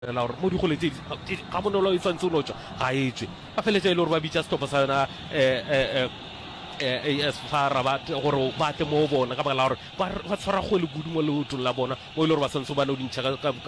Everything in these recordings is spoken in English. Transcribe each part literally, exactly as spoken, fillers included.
la gore mo di gole tse ga bonolo e tshwantse o no tswa ga e tswe a feletse e le gore ba bitsa stop sa yona um A S F A R ba gore ba tle mo bona ka baka la gore ba tshwara go le kudu mo leotong la bona mo e le gore ba tshwanetse ba ne o dintšha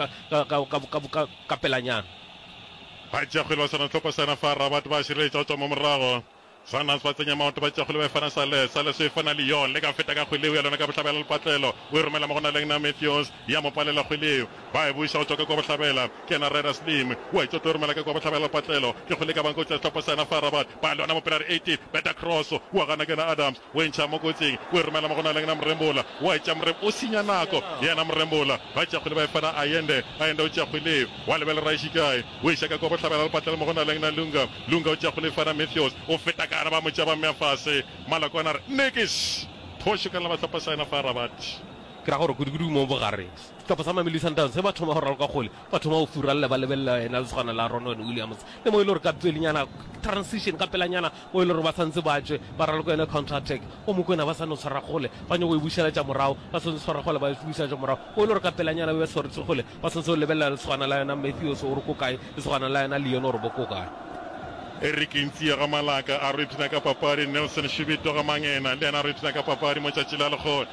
ka pelanyana ba tšeagole ba sana tlhopha sana F A R batho ba šireletša tswa mo morago Sanas ba tsenya maoto ba tšeagole ba fana Sales Sales e fana Leon le ka feta ka kgweleo ya lona ka bohlabela lepatlelo o e romela mo go na leng na Matthews ya mo palela kgweleo ba e buša go tswa ka kwa bohlabela ke na Reda Slim o e tswa o romela ka kwa bohlabela lepatlelo ke kgwele ka banko tsa tlhopha sana F A R bat ba lona mo pela eighteen beta cross o a gana ke na Adams o e ntšha mo kotsing o e romela mo go na leng na Mrembola o a tša Mrem o senya nako yena Mrembola ba tšeagole ba e fana Ayende Ayende o tša kgweleo wa lebela Raishikae o iša ka kwa bohlabela lepatlelo mo go na leng na Lunga Lunga o tša kgwele fana Matthews o feta kana ba mo tša ba mea fase malakwana re nekis phosho ka la ba tlhopha sana F A R bat ke ra gore kudu mo bogare tlhopha sa Mamelodi Sundowns se ba thoma go raloka gole ba thoma go furalela ba lebelela ena le tshwana la Ronwen Williams le mo e le gore ka tswelenyana transition ka pelanyana mo e le gore ba santse ba tswe ba raloka ena counter attack o mo kwena ba sa no tshwara gole ba nyo go e bušeletša morago ba santse tshwara gole ba e bušeletša morago mo e le gore ka pelanyana ba tshwaretse gole ba santse go lebelela le tshwana la yona Matthews o re ko kae le tshwana la yona Leon o re bo ko kae Eric Ntsia ga Malaka a re tsena ka papadi Nelson Shibito ga Mangena le ena re tsena ka papadi mo tšatši la legone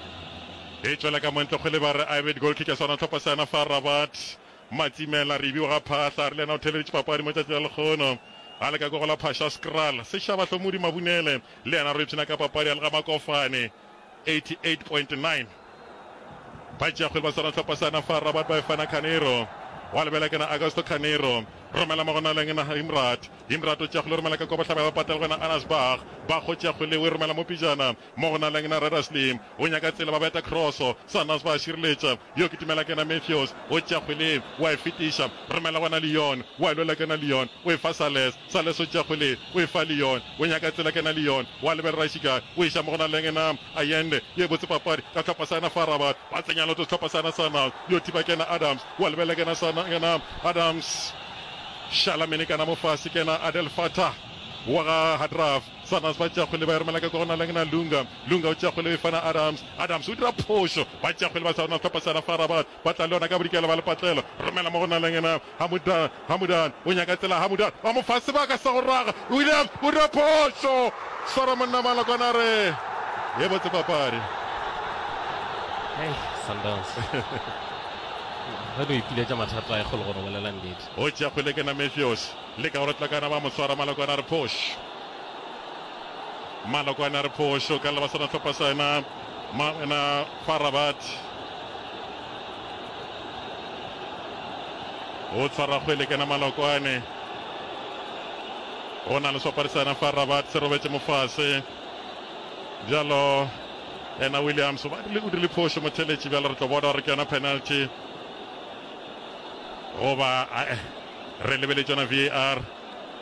e tswela ka montle go le ba re Ivad goal kick sona tlhopha sana F A R bat Matsimela review ga phahla re le ena o theleditše papadi mo tšatši la legono a le ka go la Pasha Skral se shaba hlomodi Mabunele le ena re tsena ka papadi a le ga Makofane eighty-eight point nine ba tšeagole ba sona tlhopha sana F A R bat ba e fana Canero wa lebela ke na Augusto Canero romela mo gona leng na Imrat Imrat o tšeagole romela ka kwa bohlabela ba patela gona Anasbach ba go tšeagole o romela mo pijana mo gona leng na Reda Slim o nyaka tsela ba beta crosso Sanas ba šireletša yo ke timela ke na Matthews o tšeagole wa e fetiša romela gona Leon wa ilola ke na Leon o e fa Sales Sales o tšeagole o e fa Leon o nyaka tsela ke na Leon wa lebela Raishika o iša mo gona leng na Ayende ye botse papadi ka tlhopha sana F A R bat ba tsenya loto tlhopha sana sana yo tipa ke na Adams wa lebela ke na sana ke na Adams Shalamini kana mo fase ke na Adel Fatah wa ga Hadraf Sanas ba tšeagole ba romela ka kona leng na Lunga Lunga o tšeagole e fana Adams Adams o dira phosho ba tšeagole ba sana tlhopha sana F A R bat ba tla lona ka bodikela ba lepatlelo romela mo gona leng na Hamudan Hamudan o nyaka tsela Hamudan wa mo fase ba ka sa go raga Williams o dira phosho sora monna mala kona re ye botse papadi hey Sundowns ga no ipiletša mathata a kgolo gore bolelang ledi o tšeagole ke na Matthews le ka gore tlakana ba mo swara malakwana re phosh malakwana re phosho ka le ba sana tlhopha sana na F A R bat o tshwara kgwele ke na malakwane o na le swapari sana F A R bat se robetse mo fase bjalo ena Williams o dirile phosho mo theletše bjalo re tlo bona gore ke yona penalty goba re lebeletše yona V A R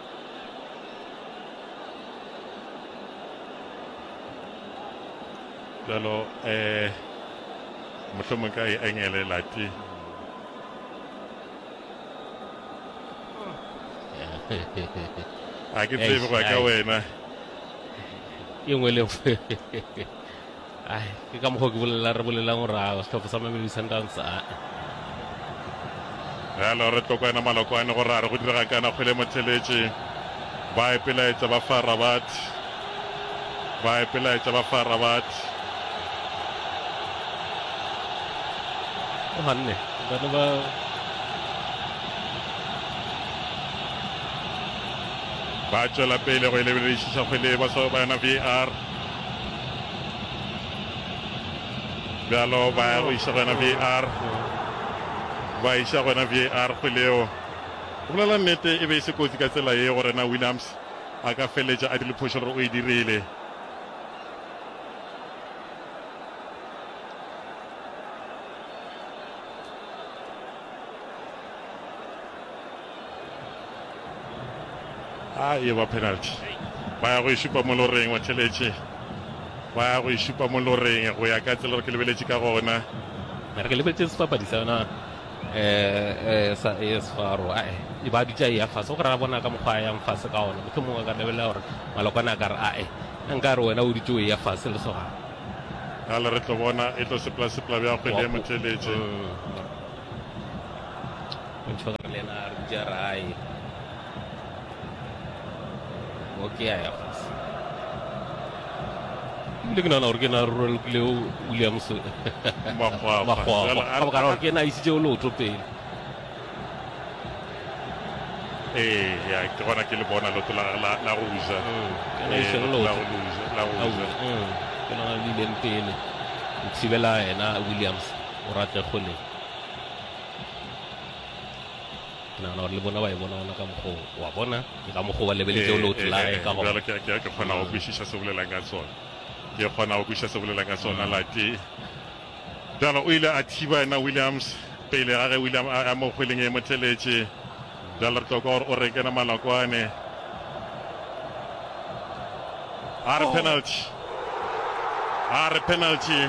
jalo um mohlomong ka e engele lati a ke tsebe go ya ka wena e nngwe le ke ka mokgwa ke bolela re bolelang gore a setlhopha sa Mamelodi Sundowns a jalo re tlo kwena malokwane gore a re go direga kana kgwele motheletše ba epelaetša ba F A R bat ba epelaetša ba F A R bat o ganne bane ba ba tšwela pele go e lebeledišiša kgwele ba sa ba yona V A R bjalo ba ya go iša go yona V A R ba iša gona V A R kgweleo go bolela nnete e be e se kotsi ka tsela ye gore na Williams a ka feletša a di le phošo gore o e dirile a e ba penalty ba ya go e šupa mo loreng wa theletše ba ya go e šupa mo loreng go ya ka tsela gore ke lebeletše ka gona re ke lebeletše sefapadi sa yona eh sa A S F A R a e ba ditša ya fase go ra bona ka mokgwa ya mfase ka ona motho mongwe ka lebelela gore malokwana a ka re ae nka re wena o ditše ya fase le soga a le re tlo bona e tlo sepla sepla bja kgwele ya motheletše ntshwara le na re jarai okay ya fas le ke nana gore ke na role le Williams Makgwakgwa. makgwa Jwale a- ka baka la ke na isitse o lotho pele ee ya ke gona ke le bona loto la la- la go ja ke na Eh, isitse o la lotho go loser, la go Au, ja. mm, ke lona le ileng pele o thibela ena Williams o rate kgole ke nagana gore le bona ba e bona ona ka mokgwa wa bona ke ka mokgwa ba lebeletse o lotho la gae ka jalo gona ke ke ke kgona go kwešiša se bolelang ka sona ke kgona go kwešiša se bolelang ka sona late jalo o ile a thiba ena Williams pele ga ge William a a mo kgweleng e motheletše jalo re tloka gore o re kena malakwane a re penalty a re penalty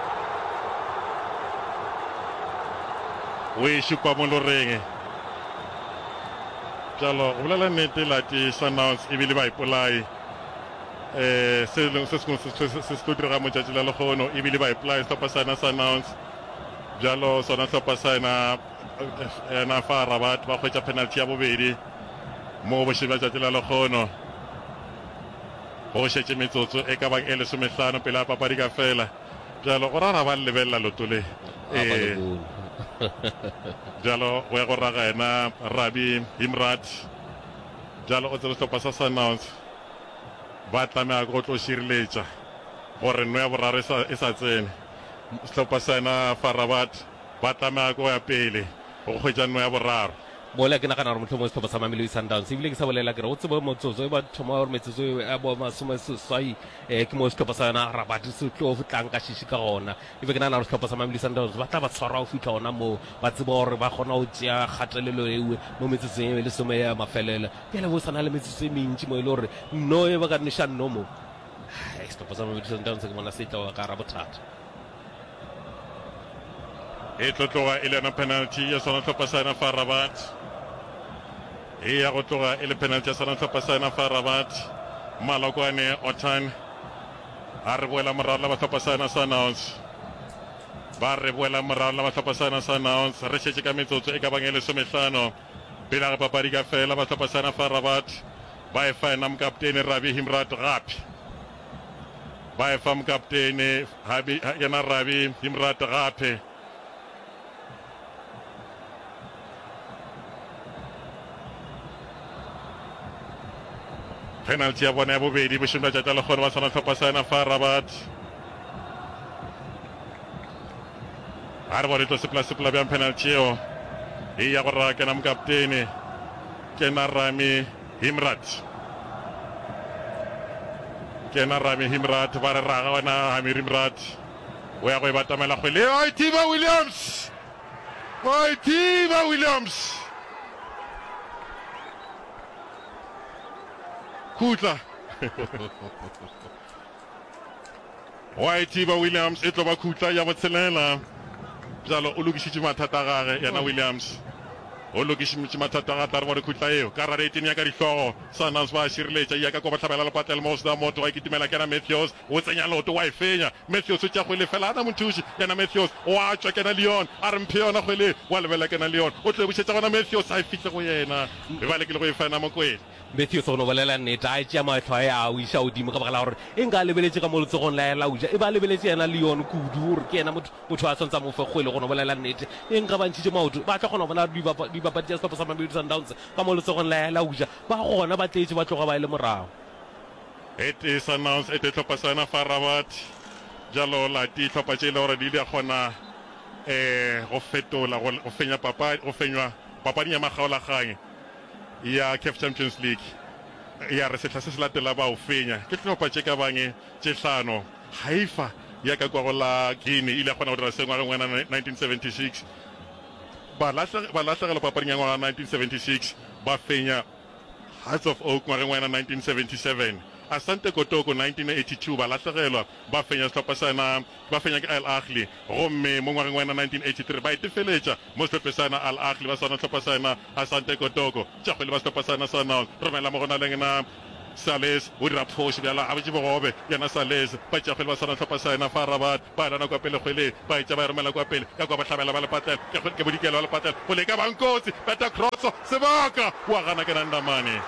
o e šupa mo loreng jalo go bolela nnete late Sundowns ebile ba ipolai eh se leng se se se se se tlo dira motšatši la lekgono ebile ba ipolai sehlopha sana Sundowns jalo sona sehlopha sana ena fa Rabat ba hwetša penalty ya bobedi mo bošeng bja tšatši la lekgono go šetše metsotso e ka bang e lesomehlano pele a papadi ka fela jalo go rara ba lebelela loto le Ah, ba le eh bone. jalo go ya go raga ena Rabi Himrat jalo o tsere sehlopha sa Sundowns ba tlamega go tlo šireletša gore no ya boraro e sa- e sa tsene sehlopha sa ena fa Rabat ba tlamega go ya pele go hwetša no ya boraro mola ke nagana gore motlho mo setlhopha sa Mamelodi Sundowns ebile ke sa bolela ke re o tsebe motsotso e ba thoma gore metsotso e a bo masome seswai um ke mo setlhopha sa yona Rabat se tlo fitlang ka šiši ka gona ebe ke nagana gore setlhopha sa Mamelodi Sundowns ba tla ba tshwara go fitlha gona moo ba tseba gore ba kgona go tšea kgatelelo ewe mo metsotsong e le some ya mafelela pele bo sana le metsotso e mentši mo e le gore no e ba ka neša nno mo Hai, setlhopha sa Mamelodi Sundowns ke bona se tla ka ra bothata e tlo tloga e le yona penalty ya sona sehlopha sa ena fa Rabat e ya go tloga e le penalty ya sona sehlopha sa ena fa Rabat Malokwane Otan a re boela morago la bahlopha sa ena Sundowns ba re boela morago la bahlopha sa ena Sundowns re šetše ka metsotso e ka bang e lesomehlano pele ga papadi ka fela bahlopha sa ena fa Rabat ba e fa ena mokaptene Rabi Himrat gape ba e fa mokaptene Habi- yena Rabi Himrat gape penalty ya bona ya bobedi bošeng bja tšatša lekgono ba sona sehlopha sa ena fa Rabat a re bone tlo sepela-sepela bjang penalty eo e ya go raga kena mokaptene kena Rami Himrat kena Rami Himrat ba re raga wena Rami Himrat o ya go e batamela kgwele o e thiba Williams o e thiba Williams khutla wa e thiba Williams e tlo ba khutla ya botshelela jalo o lokišitše mathata a gage yana Williams o lokišitše mathata a gage tla re bone khutla eo ka rara etene ya ka dihlogo Sundowns ba šireletša ya ka ko ba tlhabela lepatela mo sena moto wa ikitimela kena Matthews o tsenya loto wa e fenya Matthews o tša kgwele fela ana mothuši yana Matthews o a tšwa kena Leon a re mphe yona kgwele wa lebela kena Leon o tle bušetša gona Matthews a e fihle go yena e ba le ke le go e fena mokwele Matthews o no bolela nnete a tšea matlho a ya o iša godimo ka baka la gore e nka lebeletse ka mo letsogong la lauja e ba lebeletse yena Leon kudu gore ke yena motho motho a tshwantse a mo fe kgwele go no bolela nnete e nka ba ntšhitše maoto ba tla kgona go bona dibapadi tša setlhopha sa Mamelodi Sundowns ka mo letsogong la lauja ba gona ba tletše ba tloga ba e le morago e te Sundowns e te tlhopha sa ena fa Rabat jalo lati tlhopha tše e le gore di ile a kgona um go fetola go fenya papadi go fenywa papading ya magaolaganye ya CAF Champions League ya re sehla se se latela ba o fenya ke tlhopha tše ka bange tše hlano Haifa ya ka kwa go la Guinea ile a kgona go dira se ngwageng wena nineteen seventy-six ba latlhegela papading ya ngwaga nineteen seventy-six ba fenya Hearts of Oak ngwageng wena nineteen seventy-seven Asante Kotoko nineteen eighty-two ba latlhegelwa ba fenya sehlopha sana ba fenya ke Al Ahly gomme mo ngwageng wena nineteen eighty-three ba itefeletša mo sehlopha sana Al Ahly ba sona sehlopha sana Asante Kotoko tša kgwele ba sehlopha sana sana romela mo go na leng na Sales o dira phoso bjala a botse bogobe yena Sales ba tša kgwele ba sana tlhopha sa ena fa Rabat ba lana kwa pele kgwele ba etša ba romela kwa pele ka kwa ba hlabela ba le patela ke kgwele ke bodikelo ba le patela go leka bankotsi beta cross sebaka wa gana ke Nandamane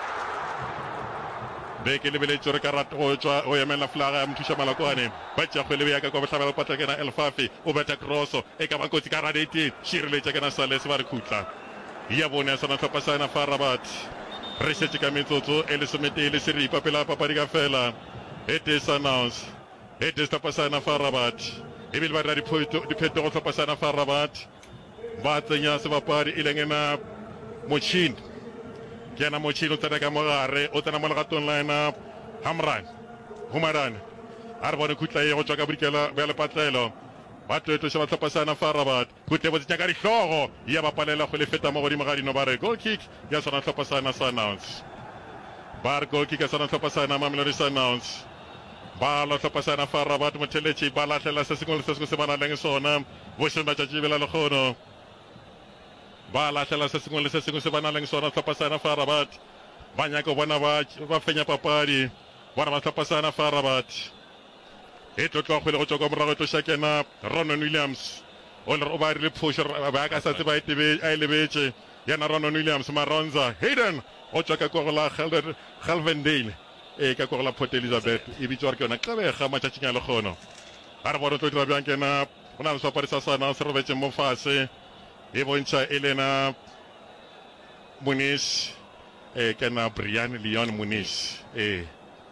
be ke lebeletse re ka rata go tswa o emela flaga ya mothuša Malakwane ba tša kgwele ya ka kwa ba hlabela patela ke na Elfafi o beta cross e ka bankotsi ka radete šireletša ke na Sales ba re khutla ya bona sana tlhopha sa ena fa Rabat re šetše ka metsotso e lesomete le seripa pela papadi ka fela it is announced it is tlhopha sa ena fa Rabat ebile ba dira diphetogo tlhopha sa ena fa Rabat ba tsenya sebapadi e leng ena motšhini ke ena motšhini o tsena ka mogare o tsena mo legatong la ena Hamran Humaran a re bone khutla ye go tswa ka bodikela bja lepatlelo ba twetloša ba tlhopha sa ena fa Rabat kutle botsenya ka dihlogo ya ba palela go le feta mo godimo ga dino ba re goal kick ya sona tlhopha sa ena sa announce ba re goal kick ya sona tlhopha sa ena Mamelodi Sundowns ba la tlhopha sa ena fa Rabat motheletši ba latlhela se sengwe le se sengwe se ba na leng sona bošeng matšatši bela lekgono ba latlhela se sengwe le se sengwe se ba na leng sona tlhopha sa ena fa Rabat ba nyaka go bona ba fenya papadi bona ba tlhopha sa ena fa Rabat e tlotlo kgwele go tswa kwa morago e tloša kena Ronan Williams o le o ba rile phošo ba ka sa tseba a e lebetše yana Ronan Williams Maronza Hayden o tswa ka kore la Galvendale e ka kore la Port Elizabeth e bitšwa gore ke yona tlabega matšatšing a lekgono a re bone tlo dira bjang kena go na le swapadi sa sana se robetseng mo fase e bontšha e lena Muniz e kena Brian Leon Muniz e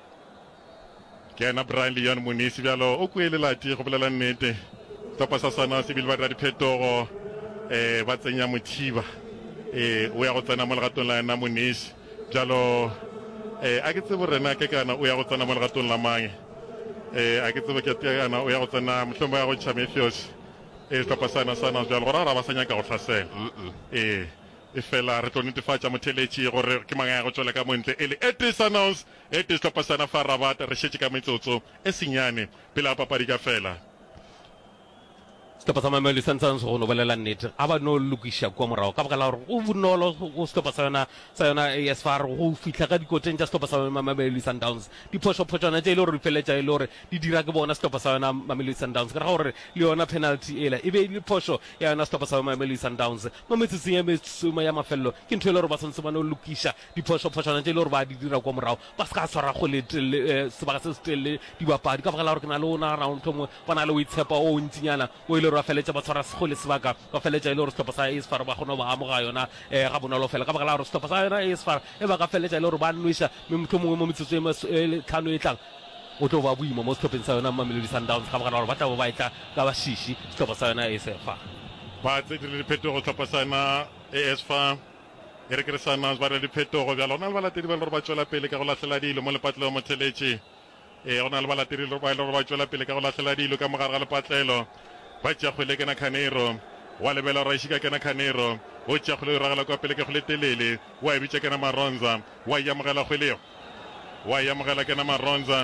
ke ena Brian Leon Muniz bjalo o kwele lati go bolela nnete tlhopha sa sana se bile ba dira diphetogo um ba tsenya Mothiba um o ya go tsena mo legatong la ena Muniz bjalo um a ke tsebo rena ke kana o ya go tsena mo legatong la mange um a ke tsebo ke kana o ya go tsena mohlombo ya go Chamefios um tlhopha sana sana bjalo gore a ra ba sa nyaka go tlhasela um e fela re tlo netefatša motheletši gore ke mang ya go tswela ka montle e le it is announced it is tlhopha sa ena fa Rabat re šetše ka metsotso e senyane pele a papadi ka fela setlhopha sa Mamelodi Sundowns go no bolela nnete a ba no lokiša kwa morago ka baka la gore go bonolo go setlhopha sa yona sa yona A S F A R go fitlha ka dikoteng tša setlhopha sa Mamelodi Sundowns diphošophotšwana tše e le gore di feletša e le gore di dira ke bona setlhopha sa yona Mamelodi Sundowns ke ra gore le yona penalty ela e be le phošo ya yona setlhopha sa Mamelodi Sundowns mo metsotsong ya mesome ya mafelelo ke ntho e le gore ba tshwanetse ba no lokiša diphošophotšwana tše e le gore ba di dira kwa morago ba se ka tshwara kgole sebaka se se telele dibapadi ka baka la gore ke na le ona round mongwe ba na le o itshepa o ntsinyana o e le gore ba feletša ba tshwara segole sebaka ba feletša e le gore setlhopha sa A S F A R ba kgona ba amoga yona um ga bonolo fela ka baka la gore setlhopha sa yona A S F A R e ba ka feletša e le gore ba nnoiša motho mongwe mo metsotso e tlhano e tlang o tlo ba boima mo setlhopheng sa yona Mamelodi Sundowns ka baka la gore ba tla bo ba etla ka bašiši setlhopha sa yona A S F A R ba tse dire diphetogo tlhopha sa yona A S F A R e re kere Sundowns ba dira diphetogo bjalo go na le balatedi ba le gore ba tswela pele ka go latlhela dilo mo lepatlelo motheletši um go na le balatedi ba e le gore ba tswela pele ka go latlhela dilo ka mogare ga lepatlelo ba tša kgwele kena Khanero wa lebela ra išika kena Khanero o tša kgwele o ragela kwa pele ke kgwele telele wa e bitša kena Maronza wa iamogela kgweleo wa iamogela kena Maronza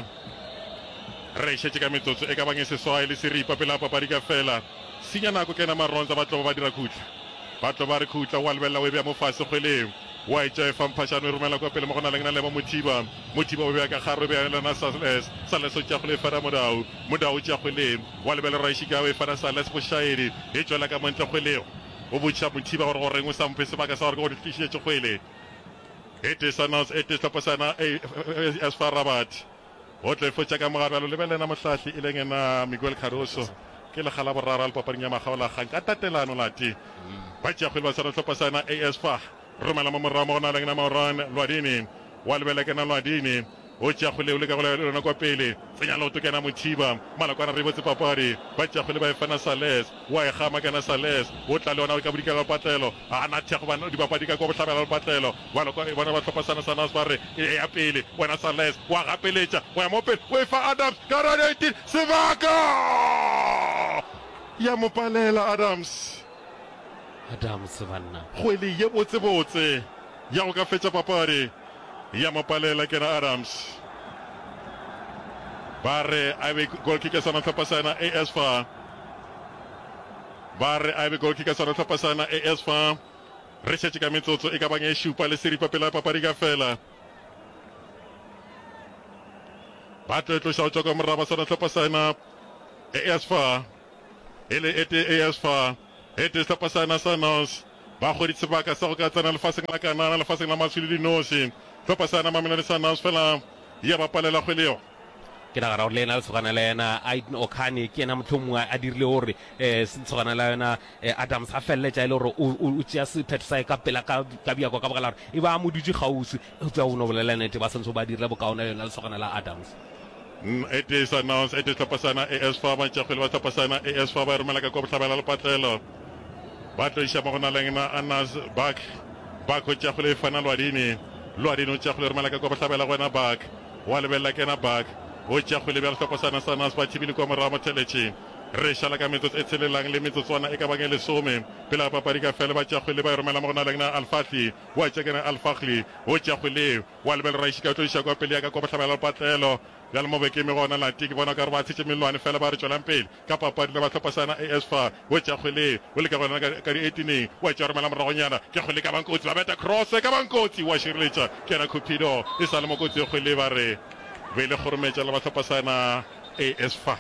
re šetše ka metsotso e ka bang e seswai le seripa pele a papadi ka fela senya nako kena Maronza ba tlo ba dira khutla ba tlo ba re khutla wa lebelela o e bea mo fase kgweleo wa e tša e famphashano e romela kwa pele mo go na leng na le mo Mothiba Mothiba o bea ka gare o bea lena Sales o tša kgwele e fara Modau Modau o tša kgwele wa lebele raešika o e fara Sales bošaedi e tswela ka montle kgweleo o botša Mothiba gore goreng o sa mphe sebaka sa gore ke go di tlišetše kgwele it is announced it is tlhopha sa yona A S F A R Rabat o tle fotša ka mogare bjalo lebelena mohlahli e leng ena Miguel Caruso ke legala boraro le papading ya magaolagang ka tatelano lati ba tša kgwele ba sana tlhopha sa yona A S F A R romela mo morago mo go na leng na Maoran Lwadini wa lebele kena Lwadini o tša kgwele o le ka go lona kwa pele tsenya leoto kena Mothiba Malakwana re botse papadi ba tša kgwele ba e fana Sales wa e gama kena Sales o tla le ona ka bodika ga patlelo a na thego bana dibapadi ka kwa bohlabela le patlelo bona ba tlhopha sana sana ba re e ya pele wena Sales wa gapeletša wa ya mo pele o e fa Adams ka ra eighteen sebaka ya mo palela Adams Adams banna kgwele ye botsebotse ya go ka fetša papadi ya mapalela kena Adams ba re a be goal kick sana tlhopha sa yona A S F A R ba re a be goal kick sana tlhopha sa yona A S F A R re šetše ka metsotso e ka bang e šupa le seripa pela papadi ka fela ba tlo tlo shao tswa moraba sona tlhopa sana e as far ele ete e as far ete tlhopa sana sanos ba go ditsebaka sa go ka tsana le faseng la kanana le faseng la masuli di nosi tlhopa sana mamela le sanos fela ya ba palela go leo ke na gara le ena le tsogana le ena Aiden Okani ke ena motlhomo a dirile hore eh se tsogana le ena Adams a felle tsa ile hore o tsia se phetsa ka pela ka ka bia go ka baka la e ba mo dutse gausi o tswa o no bolela nete ba sentse ba dirile bokaone le ena le tsogana la Adams it is announced it is tapasana A S fa ba tsa khwele ba tapasana A S fa ba romela ka go tlhabela le patlelo ba tlo isha mogona le ngena Anas back back go tsa khwele fana lwadini lwadini o tsa khwele romela ka go tlhabela gona back wa lebella kena back o tsa khwele ba tapasana sana ba tshibile kwa morama telechi re shala ka metso e tselelang le metso tswana e ka bangele lesome pela papadi ka fela ba tsa khwele ba romela mogona le ngena Al-Fatli wa tsa kena Al-Fakhli o tsa khwele wa lebella ra ishika tlo isha kwa pele ya ka go tlhabela le patlelo ya le mobeke me gona la tiki bona ka re ba tshetse melwane fela ba re tswelang pele ka papadi le ba tlhopasana A S fa o tsa khwele o le ka gona ka di eighteen wa tsa romela moragonyana ke khwele ka bankotsi ba beta cross ka bankotsi wa shireletsa ke na Cupido e sa le mokotsi go khwele ba re be le gormetsa le ba tlhopasana A S fa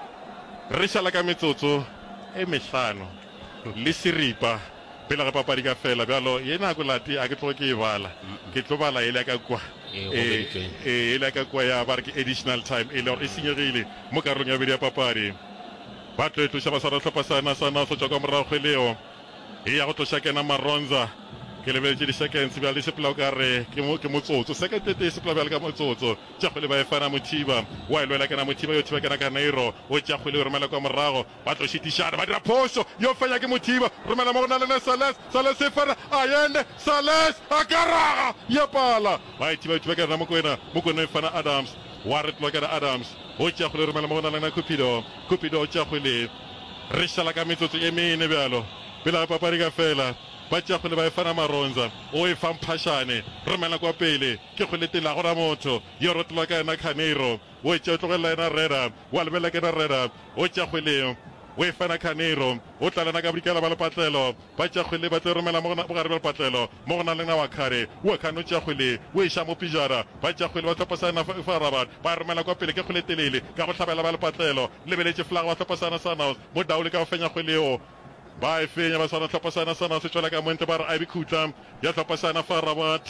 re shala ka metsotso e mehlano le siripa pela ga papadi ka fela bjalo yena go lati a ke tlo ke bala ke tlo bala ile ka kwa e e ile ka kwa ya ba ke additional time ile e senyegile mo karolong ya bedi ya papadi ba tlo tlo shaba sa tlhopasana sana so tswa ka morago kgeleo e ya go tlo shakena Maronza ke le bele di seconds ba le sepla ka re ke mo ke motsotso second te sepla ba le ka motsotso tja go le ba e fana Mothiba wa ile la kana Mothiba yo thiba kana ka Nairo o tja go le romela kwa morago ba tlo shitishana ba dira poso yo fanya ke Mothiba romela mo gona le Sales Sales se fara ayende Sales akara ya pala ba e thiba thiba kana mo kwena mo kwena e fana Adams wa re tlo kana Adams o tja go le romela mo gona le na Cupido Cupido o tja go le re shala ka metsotso e mene bjalo pela papadi ka fela ba tja go le ba e fana Maronza o e fang phashane romela kwa pele ke go letela gora motho yo rotlola ka ena Khanero o tja tlogela ena Reda wa lebela ke na Reda o tja go le o e fana Khanero o tla lena ka brikela ba le patlelo ba tja go le ba tla romela mo gona bogare ba patlelo mo gona lena wa Khare o ka no tja go le o e sha mo pijara ba tja go le ba tlhopasana fa Rabat ba romela kwa pele ke go letelele ka go tlhabela ba le patlelo lebeletse flag ba tlhopasana sana mo daule ka go fenya go leo ba e fenya ba sana tlhopasana sana se tswela ka monte ba re a bikutla ya tlhopasana fa Rabat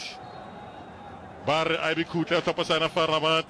ba re a bikutla tlhopasana fa Rabat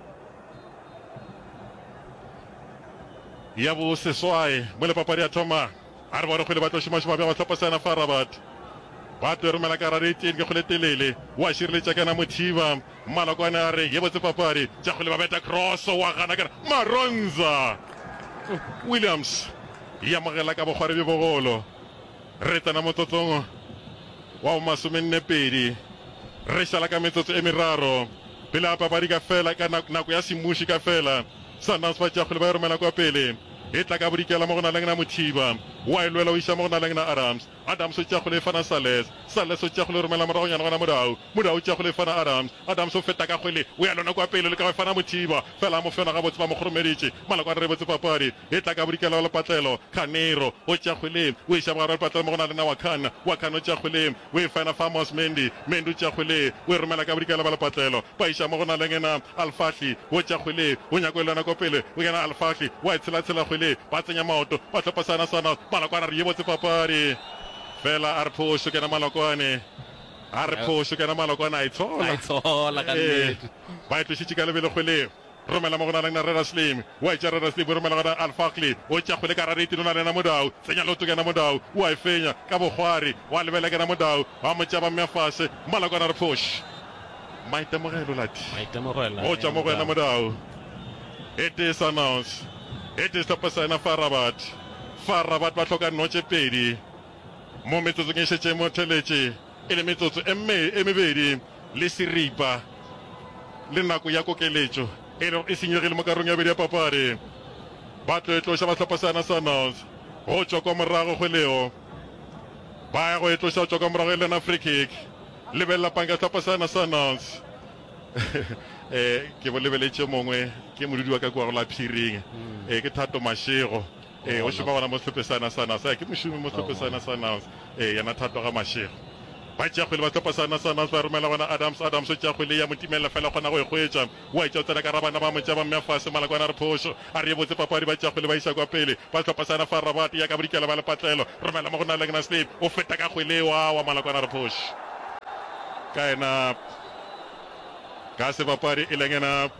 ya bo se swai mo le papadi ya thoma a re ba re go le ba tlo shima shima ba tlhopasana fa Rabat ba tlo romela ka ra eighteen ke go letelele wa shireletsa kana Mothiba malakwana a re ye botse papadi tja go le ba beta cross wa gana kana Maronza Williams ya magela ka bogware be bogolo re tsena motsotsong wa o masomenne pedi re shala ka metsotso e meraro pele a papadi ka fela ka nako ya simushi ka fela sana se ba tja go le ba romela kwa pele e tla ka bodikela mo gona le ngena Mothiba wa e lwela o isha mo gona le ngena Adams Adams o tja go le fana Sales Sales o tja go le romela moragonyana gona Modau Modau o tja go le fana Adams Adams o feta ka gwele o ya lona kwa pele le ka fana Mothiba fela mo fena ga botse ba mo goromeditse malakwa re botse papadi e tla ka bodikela le patlelo Khanero o tja go le o isha mo gona le patlelo mo gona le na wa Khana wa Khana o tja go le o e fana Famos Mendy Mendy o tja go le o e romela ka bodikela ba le patlelo ba isha mo gona le ngena Al-Fatli o tja go le o nyako lona kwa pele o ngena Al-Fatli wa tsela tsela gwele ba tsenya maoto ba tlhopasana sana malakwana re yebotse papadi fela a re phosho ke na malakwane a re phosho ke na malakwane a itshola itsola ka nnete ba e tlositse ka lebele gwele romela mo gona le na Reda Slim wa itja Reda Slim romela gona Al-Fakhli o tja gwele ka ra reitino na lena Modau tsenya loto ke na Modau wa e fenya ka bogwari wa lebele ke na Modau wa mo tja ba mmafase malakwana re phosh maitemogelo lati maitemogelo o tja mo gona Modau it is announced it is tapasana fa Rabat fa Rabat ba tlhoka notse pedi mo metsotso ke shetse mo teletse e le metsotso e mme e mebedi le siripa le nako ya kokeletso e re e senyegile mo karong ya bedi ya papadi ba tlo tlo ba tlhopasana sana go tswa kwa morago go leo ba ya go tlo tswa kwa morago le na free kick le bella panga tlhopasana sana eh ke bo lebeletse mongwe ke modudi wa ka kwa go la phiring eh ke Thato Mashego eh o shoma bona mo tlhopesana sana sa ke moshumi mo tlhopesana sana eh yana Thato ga Mashego ba tša kgwele ba tlhopha sana sana ba romela bona Adams Adams o tša kgwele ya motimela fela gona go e hwetša wa itša o tsena ka rabana ba motša ba mmea fase Malakwana re phošo a re botse papadi ba tša kgwele ba isa kwa pele ba tlhopha sana Far Rabat ya ka bodikela ba lepatlelo romela mo go na le Gna Slip o feta ka kgwele wa wa Malakwana re phošo ka ena ka se papadi e leng ena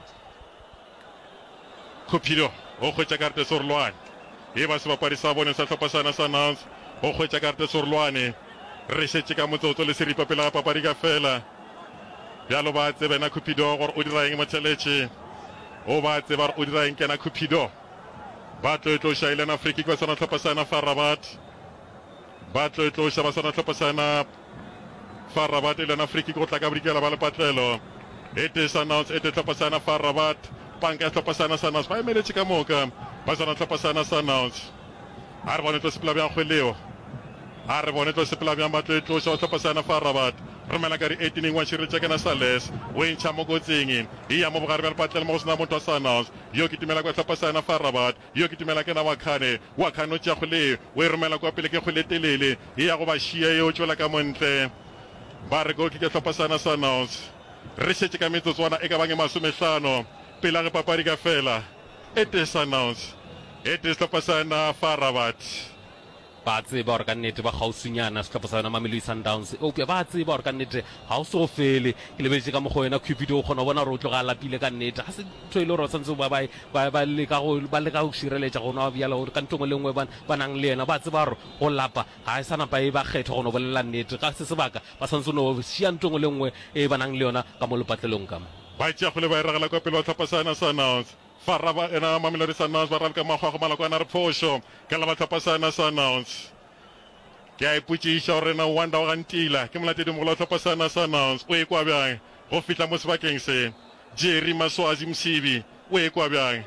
Cupido o hwetša karte Sorloane e ba se papadi sa bone sa tlhopha sana sana o hwetša karte Sorloane re šetše ka motsotso le seripa pele ga papadi ka fela bjalo ba tsebe na Cupido gore o dira eng motheletše o ba tseba gore o dira eng kena Cupido ba tlo e tloša Ilena Friki ba sona tlhopha sana Far Rabat ba tlo e tloša ba sona tlhopha sana Far Rabat Ilena Friki go tla ka bodikela ba lepatlelo e te Sundowns e te tlhopha sana Far Rabat panka e tlhopha sana Sundowns ba emeletše ka moka ba sona tlhopha sana Sundowns a re bone tlo sepela bjang kgweleo a re bone tlo sepela bjang ba tlo e tloša o tlhopha sana Far Rabat romela ka di-eighteen wa širetša kena Sales o e ntšha mo kotsing e ya mo bogare bja lepatlelo mo go sena motho wa Sundowns yo ke timela kwa tlhopha sana Far Rabat yo ke timela kena Wakhane Wakhane o tšea kgwele o e romela kwa pele ke kgwele telele e ya go ba šia ye o tšwela ka montle ba re goal kick e tlhopha sana Sundowns re šetše ka metsotswana e ka bang e masomehlano pele ge papadi ka fela e te Sundowns e te tlhopha sana Far Rabat ba tseba gore ka nnete ba gausinyana setlhopha sa yona Mamelodi Sundowns opia ba tseba gore ka nnete ga o se go fele ke lebetse ka mo go wena Cupido o kgona go bona gore o tloga lapile ka nnete ga se ntho e le gore ba santse ba leka go šireletša gona wa bjala gore ka nto ngwe le nngwe ba nang le yena ba tseba gore go lapa ga e sa napa e ba kgetha go no bolela nnete ga se sebaka ba santse no šia nto ngwe le nngwe e ba nang le yona ka mo lepatlelong kama ba tšea kgole ba e ragela kwa pele ba tlhopha sana Sundowns Far Rabat ena Mamelodi Sundowns ba rabe ka magwa go Malakwana re phošo ka la ba tlhopha sana Sundowns ke a ipotšiša gore na wanda o gantila ke molatedi mogolo wa tlhopha sana Sundowns o e kwa bjang go fihla mo sebakeng se Jerry Maswazi Msibi o e kwa bjang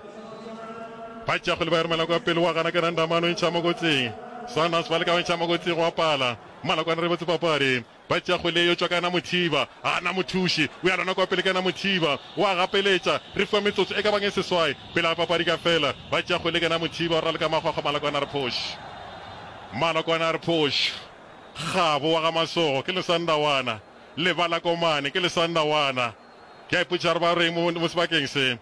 ba tšea kgole ba e romela kwa pele wa gana kena Ndamane o ntšha mo kotsing Sundowns ba le ka o ntšha mo kotsing go apala Malakwana re botse papadi ba tšea kgwele yo tswa kana Mothiba a na mothuši o ya lona kwa pele kana Mothiba wa gapeletša re fa metsotso e ka bang e seswai pele ga papadi ka fela ba tšea kgwele kana Mothiba o ra le ka magwagwa Malakwana re phoši Malakwana re phoši gabo wa ga Masogo ke le Sandawana le Balakomane ke le Sandawana ke a ipotša re ba reng mo sebakeng se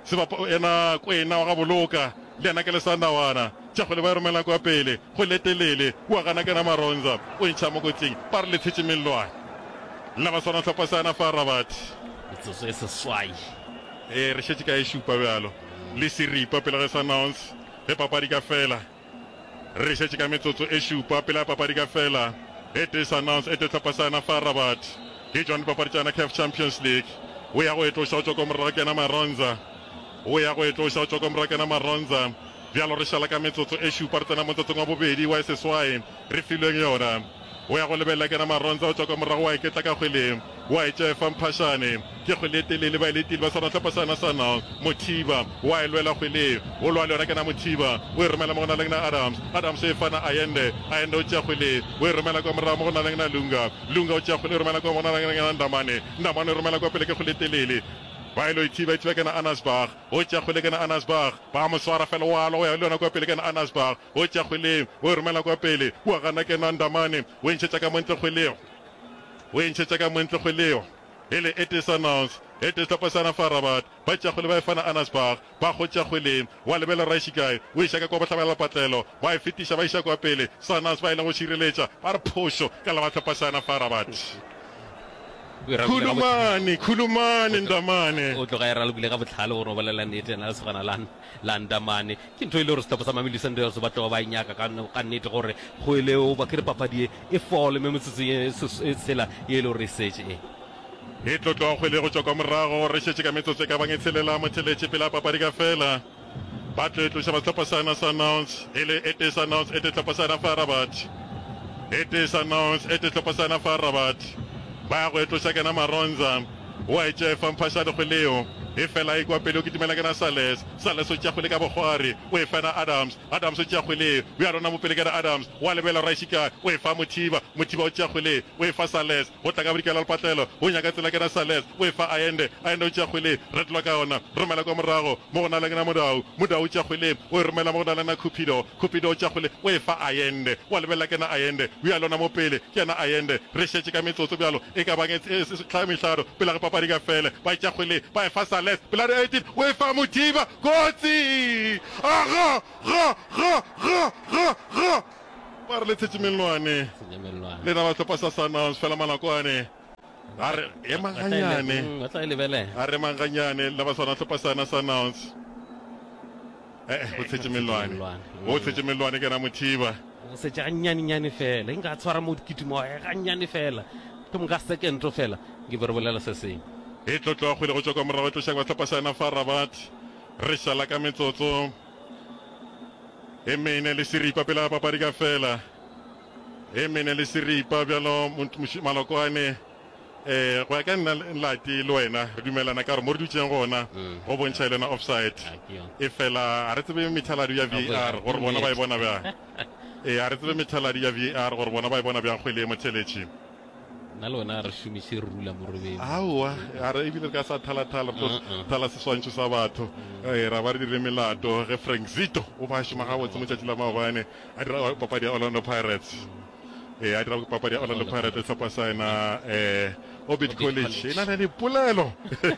ena kwena wa ga Boloka le ena ke le Sandawana tša kgwele ba e romela kwa pele kgwele telele wa gana kena Maronza o ntšha mo kotsing ba re le thetše mellwane nna ba swana tlhopha sana Far Rabat metsotso e seswai e re šetše ka e šupa bjalo le seripa pele ge Sundowns ge papadi ka fela re šetše ka metsotso e šupa pele ga papadi ka fela e te Sundowns e te tlhopha sana Far Rabat ke tšwane papadi tšana C A F Champions League o ya go e tloša o tswa ko morago kena Maronza o ya go e tloša o tswa ko morago kena Maronza bjalo re šala ka metsotso e šupa re tsena motsotsong wa bobedi wa e seswai re filweng yona o ya go lebelela kena Maronza o tswa ko morago wa e ketla ka kgweleng wa e tšefa Mphashane ke kgwele e telele ba eletile ba sona tlhopha sana Sundowns Mothiba wa e lwela kgweleng o lwa le yona kena Mothiba o e romela mo go na leng na Adams Adams e fana Ayende Ayende o tšea kgweleng o e romela kwa morago mo go na leng na Lunga Lunga o tšea kgwele o romela kwa mo go na leng na Ndamane Ndamane o romela kwa pele ke kgwele e telele ba ilo ithiba ithiba kena Anasbach o tšea kgwele kena Anasbach ba mo swara fela wa lo ya le yona kwa pele kena Anasbach o tšea kgweleng o e romela kwa pele wa gana kena Ndamane o ntšhetša ka montle kgweleng o ntšhetša ka montle kgweleng ele e te Sundowns e te tlhopha sana Far Rabat ba tšea kgwele ba e fana Anasbach ba go tšea kgweleng wa lebela Raishikae o iša ka kwa botlhabela patlelo ba e fetiša ba iša kwa pele Sundowns ba ile go šireletša ba re phošo ka la ba tlhopha sana Far Rabat khulumane khulumane Ndamane o tloga e ralobile ga botlhale gore o bolela nnete ena le segana la Ndamane ke ntho e le gore setlhopha sa Mamelodi Sundowns ba tloga ba e nyaka ka nnete gore go eleo ba kere papadi e fole me metsotso e tshela e le gore e setse e e tlotloa kgwele go tswa kwa morago re šetše ka metsotso e ka bang e tshelela motheletše pele a papadi ka fela ba tlo e tloša ba setlhopha sana Sundowns e le e te Sundowns e te tlhopha sana Far Rabat e te Sundowns e te tlhopha sana Far Rabat ba ya go e tloša kena Maronza wa e tšefa Mphashane kgweleo e fela e kwa pele o kitimela kana Sales Sales o tšea kgwele ka bogwari o e fana Adams Adams o tšea kgwele o ya rona mo pele kana Adams wa lebela Raishika o e fa Mothiba Mothiba o tšea kgwele o e fa Sales o tla ka bodikela lepatlelo o nyaka tsela kana Sales o e fa Ayende Ayende o tšea kgwele re tlola ka yona romela kwa morago mo go na le kana Modau Modau o tšea kgwele o e romela mo go na le na Cupido Cupido o tšea kgwele o e fa Ayende wa lebela kana Ayende o ya lona mo pele ke yana Ayende re šetše ka metsotso bjalo e ka bang e tlha mehlaro pele ga papadi ka fele ba tšea kgwele ba e fa Sales pele re eighteen o e fa Mothiba kotsi aga ga ga ga ga ga ba re letšetše melwane le na ba tlhopha sa Sundowns fela malakwane a re e manganyane a re manganyane le ba sona tlhopha sana Sundowns eh o tšetše melwane o tšetše melwane ke na Mothiba o se ja nyane nyane fela e nka tshwara mo dikitimo ga nyane fela ke mo ka second fela ke be re bolela se seng e tlotlo a kgwele go tswa kwa morago tlo shaka ba tlhopha sana fa Rabat re šala ka metsotso e mene le seripa pele ga papadi ka fela e mene le seripa bjalo malokwane eh go ya ka nna lati le wena re dumelana ka gore mo re dutšeng gona go bontšha e lena offside e fela a re tsebe methaladi ya V R gore bona ba e bona bjang e a re tsebe methaladi ya V R gore bona ba e bona bjang kgwele e motheletše nna le wena re šomiše rula mo robeng aowa a re ebile re ka sa thala-thala thala seswantšho sa batho ra ba re dire melato ge Frank Zito o ba šoma gabotse mo tšatši la maobane a dira papadi ya Orlando Pirates e a dira papadi ya Orlando Pirates e tlhopha saena um Orbit College e na le dipolelo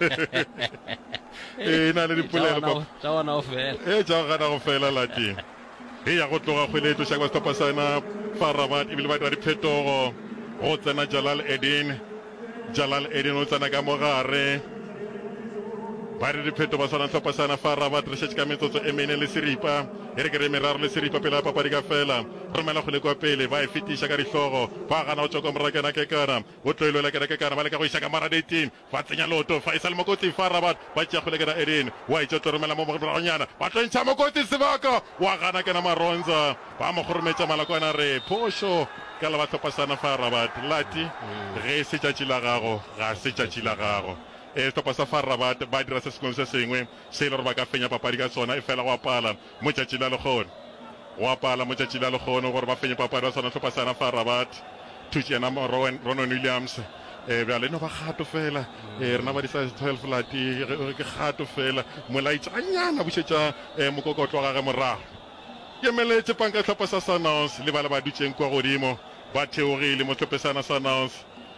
e na le dipolelo e ja gana go fela lati e ya go tloga kgwele e tlo shaka ba setlhopha saena fa Rabat ebile ba dira diphetogo go tsena Jalal Edin Jalal Edin o tsena ka mogare ba re dipheto ba swana tlhopha sana fa Rabat re šetše ka metsotso e mene le seripa e re ke re meraro le seripa pele ga papadi ka fela romela kgwele kwa pele ba e fetiša ka dihlogo ba gana go tswa kwa morago kena kekana o tloelela kena kekana ba leka go iša ka mara eighteen ba tsenya loto fa e sa le mokotsi fa Rabat ba tšea kgwele kena Edin wa itša tlo romela mo moragonyana ba tlo ntšha mokotsi sebaka wa gana kena Maronza ba mo kgorometša malakwana re phošo ka le ba tlhopha sana fa Rabat lati ge se tšatši la gago ga se tšatši la gago e tlhopha sa fa Rabat ba dira se sengwe se sengwe se e le gore ba ka fenya papadi ka sona e fela go apala mo tšatši la lekgono go apala mo tšatši la lekgono gore ba fenye papadi ba sona tlhopha sana fa Rabat thuši yana Ronan Williams um bjale no ba kgato fela um rena ba disa twelve lati ke kgato fela molaitša anyana bušetša um mokokotlo wa gage morago ke meletše panka tlhopha sa Sundowns le ba le ba dutšeng kwa godimo ba theogile mo tlhophesana Sundowns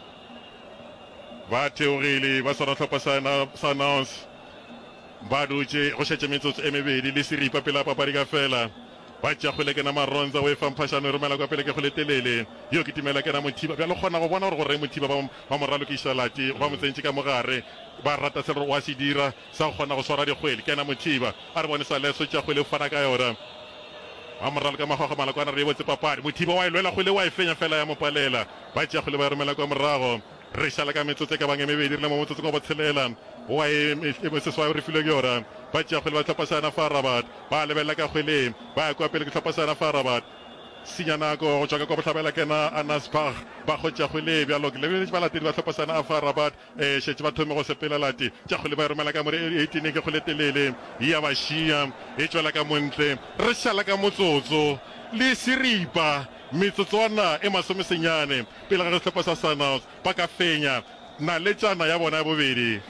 ba theogile ba sona tlhopha Sundowns ba dutše go šetše metsotso e mebedi le seripa pele a papadi ka fela ba tšea kgwele kena Maronza o e famphašano e romela kwa pele ke kgwele telele yo ke timela kena Mothiba bjalo kgona go bona gore gore Mothiba ba mo ralokiša lati ba mo tsentše ka mogare ba rata se wa se dira sa go kgona go swara dikgwele kena Mothiba a re bone Sales o tšea kgwele o fana ka yona ba moralo ka magwaga malakwana re e botse papadi Mothiba wa e lwela kgwele wa e fenya fela ya mopalela ba tšea kgwele ba e romela kwa morago re šala ka metsotso ka bang e mebedi re le mo motsotso ka botshelela wa e seswa o re filwe ke yona ba tšea kgwele ba tlhopha sana fa Rabat ba lebelela ka kgweleng ba ya kwa pele ke tlhopha sana fa Rabat senya nako go tswa ka kwa botlhabela kena Anasbach ba go tšea kgwele bjalo ke lebeletse ba latedi ba tlhopha sana fa Rabat um šetše ba thome go sepela lati tša kgwele ba e romela ka more eighteen ke kgwele telele ya ba šia e tswela ka montle re šala ka motsotso le seripa metsotswana e masomesenyane pele ga re setlhopha sa Sundowns ba ka fenya naletšana ya bona ya bobedi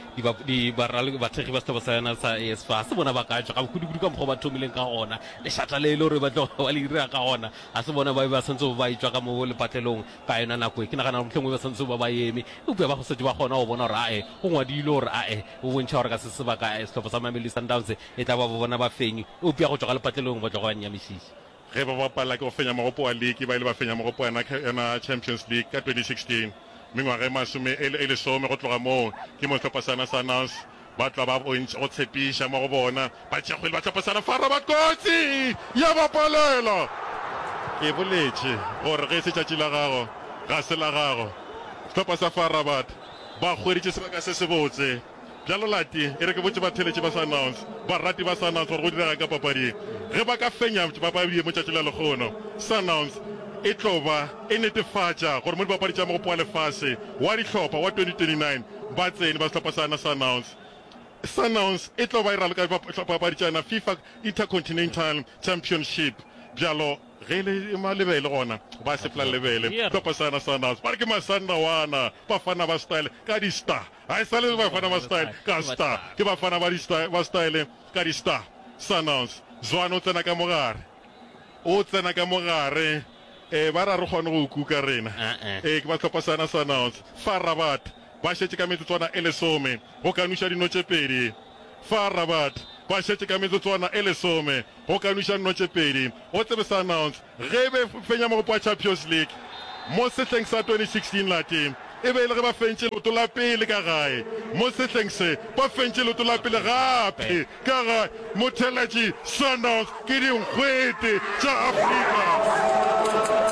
bathegi ba setlhopha sa yona sa A S F A se bona ba ka tswa ga bokudukudu ka mokgwa ba thomileng ka gona lešata le e le gore ba tlo ba le dira ka gona ga se bona ba ba santse ba itswa ka mo lepatlelong ka yona nako e ke nagana motlhengwe ba santse ba ba eme eupea ba go setse ba kgona go bona gore ae go ngwadile gore ae o bontšha gore ka se sebaka setlhopha sa Mamelodi Sundowns e tla ba ba bona ba fenye eupea go tswa ka lepatlelong ba tlo go ba nnyamišiša ge ba bapala ke go fenya mogopo wa league ba ile ba fenya mogopo yana Champions League ka twenty sixteen mengwaga e masome e lesome go tloga moo ke mo tlhopha sana Sundowns ba tla ba go tshepiša mo go bona ba tšea kgwele ba tlhopha sana fa Rabat kotsi ya bapalela ke boletše gore ge se tšatši la gago ga se la gago tlhopha sa fa Rabat ba hweditše sebaka se se botse bjalo lati e re ke botse ba theletše ba Sundowns barati ba Sundowns gore go direga ka papading ge ba ka fenya papadi mo tšatši la lekgono Sundowns e tloba e netefatša gore mo dipapadi tša mogopo wa lefase wa dihlopha wa twenty twenty-nine ba tsene ba setlhopha sana Sundowns Sundowns e tlo ba ira ka papadi tjana FIFA Intercontinental Championship bjalo ge le malebele gona ba se pla lebele topa sana Sundowns ba ke masanda wana ba fana ba style ka di star ha sa le ba fana ba style ka star ke ba fana ba di style ba style ka di star Sundowns zwana o tsena ka mogare o tsena ka mogare eh ba ra re gone go kuka rena eh ke ba topa sana Sundowns Far Rabat ba shetse ka metsotswana e lesome go kanusha dinotse pedi Far Rabat ba shetse ka metsotswana e lesome go kanusha dinotse pedi o tsebe Sundowns ge be fenya mo kwa Champions League mo setleng sa twenty sixteen la team e be le ge ba fentse le to la pele ka gae mo setleng se ba fentse le to la pele gape ka gae Mothelesi Sundowns ke di ngwete tša Afrika.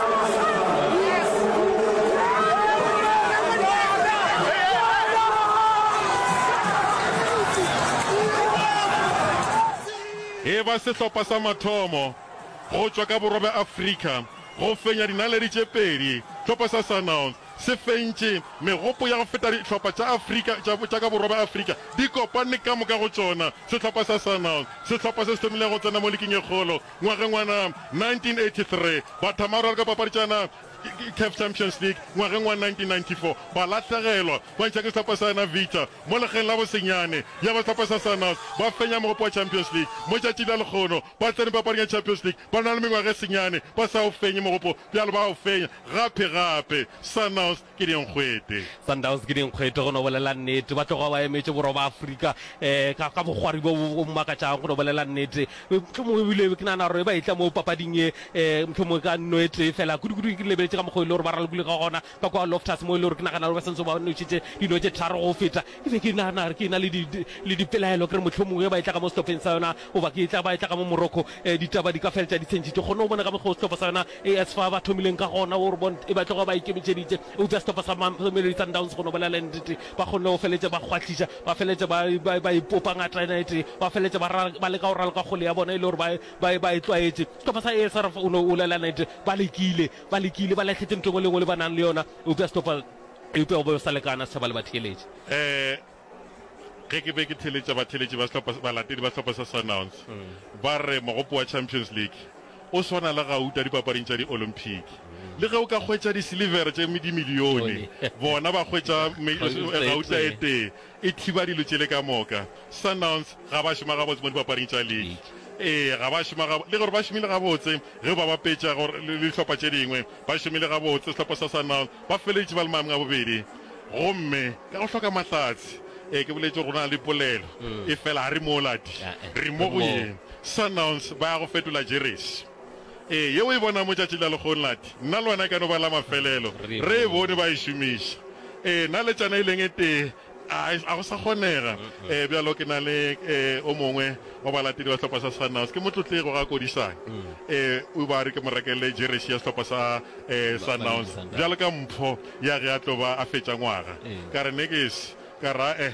e ba sehlopha sa mathomo go tswa ka borwa ba Afrika go fenya dinaledi tše pedi hlopha sa Sundowns se fentše megopo ya go feta dihlopha tša Afrika tša ka borwa ba Afrika di kopane ka moka go tsona sehlopha sa Sundowns sehlopha se se thomile go tsena mo leking e kgolo ngwageng wana nineteen eighty-three ba thamaro ka papadi tšana C A F Champions League ngwageng wa nineteen ninety-four ba latlhegelwa ba ntšha ke sehlopha sa yona Vita mo legeng la bosenyane ya ba sehlopha sa Sundowns ba fenya mogopo wa Champions League mo tšatši la lekgono ba tsene papading ya Champions League ba na le mengwaga e senyane ba sa o fenye mogopo bjalo ba o fenya gape gape Sundowns ke dinkgwete Sundowns ke dinkgwete go no bolela nnete ba tloga ba emetse borwa ba Afrika eh ka ka bogwari bo bo mmakatšang go no bolela nnete ke mo bile ke nana re ba itla mo papading e eh mo ka nnete fela kudu ke lebetse ka mogolo re ba ra le ka gona ka kwa Loftus mo ile re ke nagana re ba sentse ba ntšhitse dino tše tharo go feta e be ke nana re ke na le di le dipelaelo ke re motlhomongwe ba itla ka mo stopping sa yona o ba ke itla ba itla ka mo Morocco ditaba di ka feltša di tsentšitše go no bona ka mo go stoppa sa yona A S F A ba thomileng ka gona o re bon e ba tloga ba ikemetšeditše o tsa stoppa sa Mamelodi Sundowns go no bolela nnete ba kgonne go feletša ba kgwatliša ba feletša ba ipopa ngata nnete ba feletša ba leka go raloka kgole ya bona e le gore ba e tlwaetše stoppa sa A S R o no o lela nnete ba lekile ba lekile ba latlhetse ntho ngwe le ngwe le ba nang le yona o tsa stoppa e pe go sa lekana se ba le ba theletše eh ge ke be ke theletša ba theletše ba sehlopha ba latedi ba sehlopha sa Sundowns ba re mogopo wa Champions League o swana le gauta dipapading tša di-Olympic le ge o ka hwetša di-silver tše dimilione bona ba hwetša gauta e tee e thiba dilo tšele ka moka Sundowns ga ba šoma gabotse mo dipapading tša league ee ga ba šoma le gore ba šomile gabotse ge ba bapetša le dihlopha tše dingwe ba šomile gabotse sehlopha sa Sundowns ba feleditše ba le mameng a bobedi gomme ka go hloka mahlatse e ke boletše go na le polelo e fela ga re mo ladi re mo go yeng Sundowns ba ya go fetola jeresi ee yeo e bona mo tšatši la lekgone lati nna le wena ka no ba la mafelelo re e bone ba e šomiša ee nna le tšana e leng e tee a go sa kgonega um bjalo ke na le o mongwe wa balatedi wa sehlopha sa Sundowns ke motlotlego ga kodisang um o ba re ke mo rekele jeresi ya sehlopha sa Sundowns bjalo ka mpho ya ge a tlo ba a fetša ngwaga ka re nekese ka ra e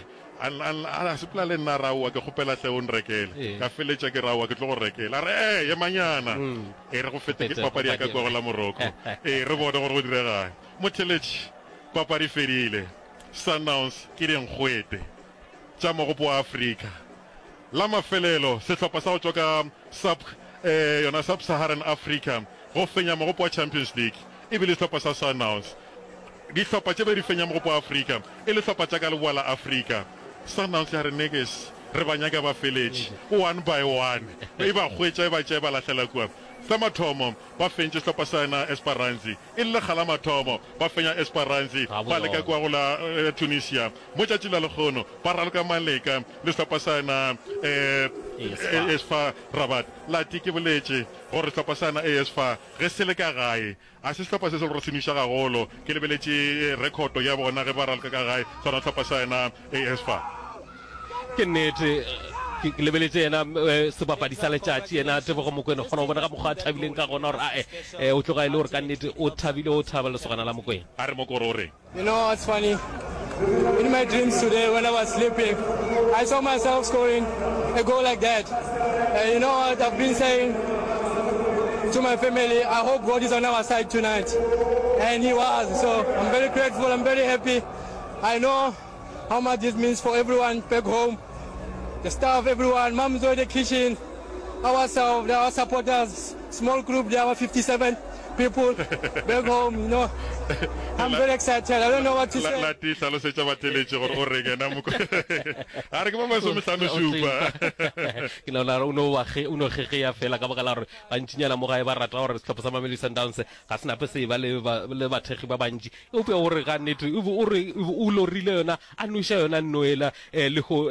a sepela le nna raoa ke kgopela tle o nrekele ka feletša ke raoa ke tlo go rekela a re e ye manyana e re go fete ke papadi ya ka kwa go la Morocco e re bone gore go diregang Mothelesi papadi fedile Sundowns ke dinkgwete tša mogopo wa Afrika la mafelelo sehlopha sa go tswa ka sub yona sub-Saharan Africa go fenya mogopo wa Champions League e bile sehlopha sa Sundowns dihlopha tše be di fenya mogopo wa Afrika e le sehlopha tša ka leboa la Afrika Sundowns ya re nekes re ba nyaka ba feletše one by one e ba hwetša e ba tša e ba lahlela kua sa mathomo ba fentše sehlopha sa yona Esperance e le kgala mathomo ba fenya Esperance ba leka kua go la Tunisia mo tšatši la lekgono ba raloka maleka le sehlopha sa yona A S F A Rabat lati ke boletše gore sehlopha sa yona A S F A ge se le ka gae a se sehlopha se se gore seniša gagolo ke lebeletše rekoto ya bona ge ba raloka ka gae sona sehlopha sa yona A S F A ke nnete ke lebeletse yena sebapadi sa letšatši yena Tebogo Mokoena kgona go bona ka mokgwa a thabileng ka gona gore ae o tloga e le gore ka nnete o thabile o thaba lesogana la Mokoena a re mokoro re You know what's funny? In my dreams today when I was sleeping, I saw myself scoring a goal like that. And you know what I've been saying to my family, I hope God is on our side tonight. And he was, so I'm very grateful, I'm very happy. I know how much this means for everyone back home, the staff, everyone, Mamzo in the kitchen, ourselves, our supporters, small group, there are fifty-seven people back home, you know. I'm very excited. I don't know what to say. La ti salo se chaba teletse gore o rege na mo a re ke mama so me sano supa ke la la uno wa ge uno ge ge ya fela ka baka la gore ba ntšinyana mo gae ba rata gore setlhopha sa Mamelodi Sundowns ga se nape se ba le ba le bathegi ba bantši o pe o re ga nnete o re o lorile yona a nusha yona noela le go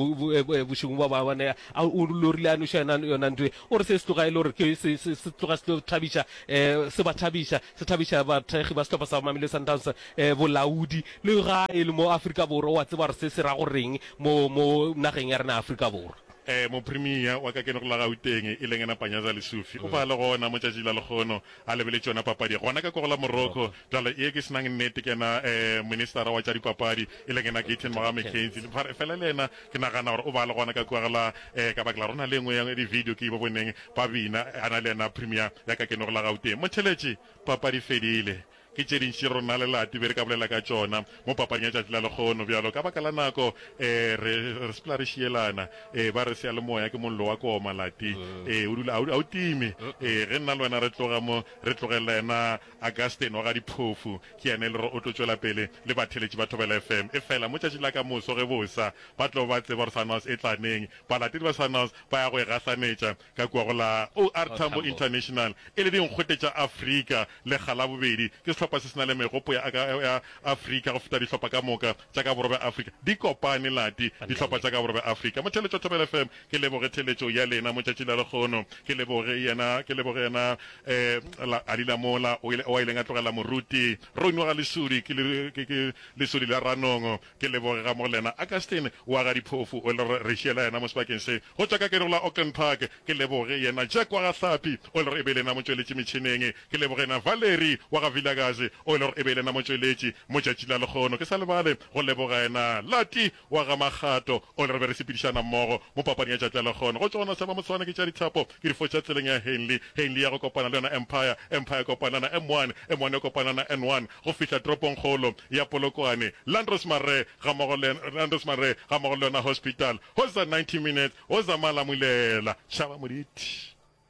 bošimo ba ba bane o lorile a nusha yona yona ntwe o re se se tloga ile gore ke se se tloga se thabisha se ba thabisha se thabisha bathegi ba setlhopha sa Mamelodi Sundowns bolaodi le ga e le mo Afrika Borwa wa tseba re se se ra go reng mo mo nageng ya rena Afrika Borwa eh mo premier wa ka ke no go la Gauteng e leng ena Panyaza Lesufi o ba le gona mo tšatši la legono a lebele tsona papadi gona ka go la Morocco jalo e ke senang nnete ke na eh minister wa tša dipapadi e leng ena Gaten McKenzie fela le ena ke nagana gore o ba le gona ka kwa la eh ka bakla rona le ngwe ya di video ke bo boneng ba bina ana le na premier ya ka ke no go la Gauteng mo tšheletše papadi fedile ke tšeding tše rona le lati be re ka bolela ka tšona mo papadi ya tšatši la legono bjalo ka baka la nako eh re sepela re šielana eh ba re se le moya ke mollo wa koma lati eh o dula a o time eh re nna le wena re tloga mo re tlogela ena Augustine wa ga diphofu ke ene le re o tlotswela pele le batheletši ba Thobela F M e fela mo tšatši la ka moso ge bosa ba tlo ba tseba re Sunwolves e tlaneng ba latedi ba Sunwolves ba ya go e gasanetša ka kwa go la O R Tambo International e le dinkgwete tša Afrika le gala bobedi ke setlhopha se sena le megopo ya Afrika go feta ditlhopha ka moka tša ka borobe Afrika di kopane lati ditlhopha tša ka borobe Afrika mo theletšo Thobela F M ke leboge theletšo ya lena mo tšatši la legono ke leboge yena ke leboge yena eh Adila Mola o ile nga tlogela moruti Roni wa Lesudi ke ke Lesudi la Ranongo ke leboge ga mo lena Augustine wa ga diphofu o le re šiela yena mo sebakeng se go tša ka ke la Auckland Park ke leboge yena Jack wa ga Hlapi o le re ebele na mo tšweletše metšhineng ke leboge na Valerie wa ga Vilakazi o le re ebele na mo tšweletše mo tšatši la legono ke sa lebale go leboga yena Lati wa ga Magato o le re be re sepedišana mmogo mo papading ya tšatši la legono go tsona sa ba motswana ke tša dithapo ke difo tša tseleng ya Henley Henley ya go kopana le yona Empire Empire kopana na M one M one ya kopana na N one go fihla toropong kgolo ya Polokwane Landros Mare ga mo le Landros Mare ga mo le yona hospital ho za ninety minutes ho za Malamulela shaba moditi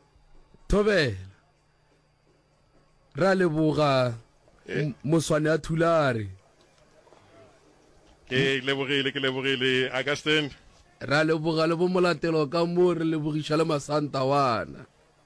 Thobela ra leboga moswane a thulare ke lebogile ke lebogile Augustine ra leboga le bo molatelo ka mo re lebogiša le masanta wana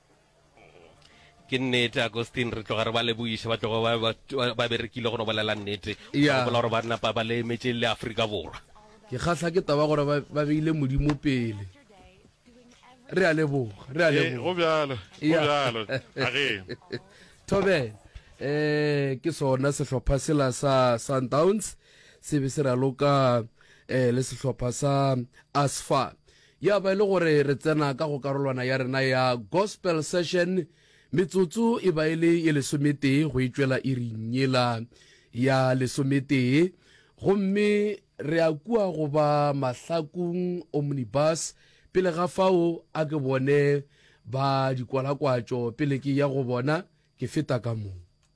ke nnete Augustine re tloga re ba lebogiša ba tloga ba berekile go no bolela nnete Ya. bola gore ba napa ba le emetse le Afrika Borwa ke kgahla ke taba gore ba ba beile modimo pele re a leboga re a eh go leboga bjalo go Ya. bjalo a ge Thobela eh ke sona sehlopha sela sa Sundowns se be se raloka eh le sehlopha sa Asfa ya ba ile gore re tsena ka go karolwana ya rena ya gospel session metsotso e ba ile e lesomete go itšwela e rinyela ya lesomete gomme re a kua go ba mahlakong omnibus pele ga fao a ke bone ba dikwalakwatšo pele ke ya go bona ke feta ka moo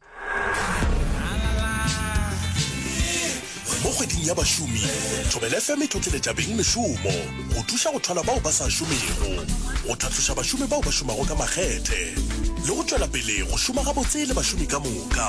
mo kgweding ya bašomi Thobela F M e tlotleletša beng mešomo go thuša go thola bao ba sa šomego go tlhatloša bašomi bao ba šomago ka makgethe le go tšwela pele go šoma gabotse le bašomi ka moka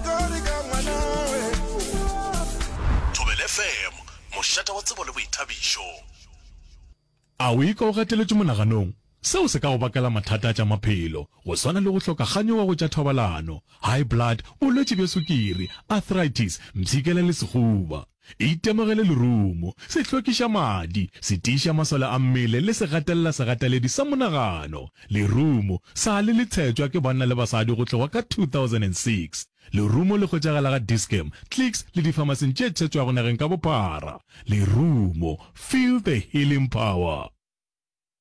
Thobela F M mošata wa tsebo le boithabišo a o ika o gateletše monaganong seo se ka go bakela mathata tša maphelo go swana le go hloka kganyoga go tša thobalano high blood bolwetši bja sukiri arthritis mpshikela le sekgoba itemogele lerumo se hlwekiša madi se tiiša masole a mmele le se gatelela segateledi sa monagano lerumo sa le letšhetšwa ke banna le basadi go tloga ka two thousand six lerumo le kgwetšagala ga Dischem Clicks le dipharmaseng tše tšhetšwago nageng ka bophara lerumo feel the healing power